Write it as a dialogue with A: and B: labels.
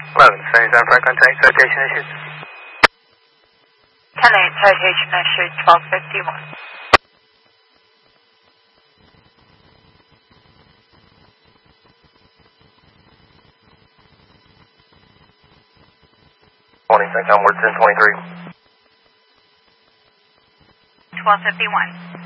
A: 11, Frank contact citation issues.
B: 10-8 citation issued 1251.
A: Morning, Frank, onward 1023.
B: 1251.